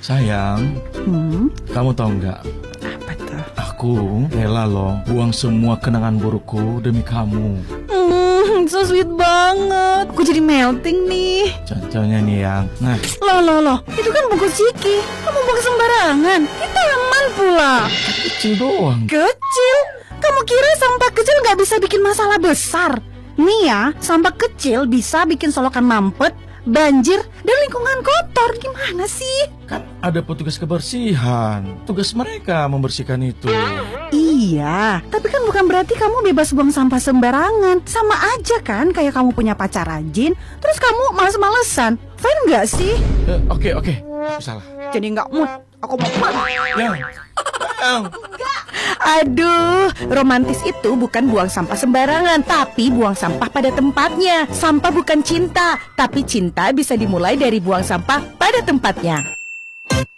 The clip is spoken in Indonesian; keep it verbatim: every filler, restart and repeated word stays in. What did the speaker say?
Sayang, Hmm, kamu tahu nggak? apa tuh? Aku rela loh buang semua kenangan burukku demi kamu. Hmm, so sweet banget. Aku jadi melting nih. Contohnya nih yang, nah, Loh, loh, loh. Itu kan bungkus Ciki. Kamu buang sembarangan. Kita aman pula. kecil doang. Kecil? Kamu kira sampah kecil nggak bisa bikin masalah besar? Nih ya, sampah kecil bisa bikin solokan mampet, banjir, dan lingkungan kotor. Gimana sih? Kan ada petugas kebersihan. Tugas mereka membersihkan itu. Iya, tapi kan bukan berarti kamu bebas buang sampah sembarangan. Sama aja kan kayak kamu punya pacar rajin, terus kamu males-malesan. Fine nggak sih? Eh, Oke, oke, aku salah. Jadi nggak mood. Aku mau pulang. Yang, yang. Aduh, romantis itu bukan buang sampah sembarangan, tapi buang sampah pada tempatnya. Sampah bukan cinta, tapi cinta bisa dimulai dari buang sampah pada tempatnya.